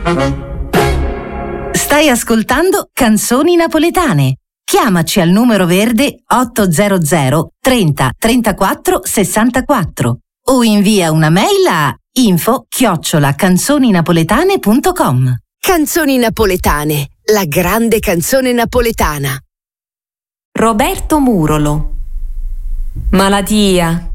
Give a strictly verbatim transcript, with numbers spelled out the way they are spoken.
Stai ascoltando Canzoni Napoletane. Chiamaci al numero verde ottocento trenta trentaquattro sessantaquattro o invia una mail a info chiocciola canzoninapoletane punto com. Canzoni Napoletane, la grande canzone napoletana. Roberto Murolo. Malattia,